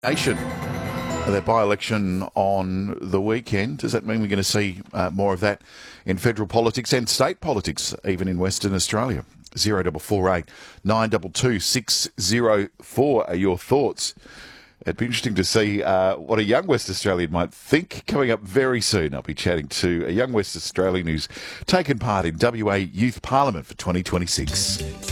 Nation. Their by-election on the weekend. Does that mean we're going to see more of that in federal politics and state politics, even in Western Australia? 0448 922 604 are your thoughts. It'd be interesting to see what a young West Australian might think. Coming up very soon, I'll be chatting to a young West Australian who's taken part in WA Youth Parliament for 2026.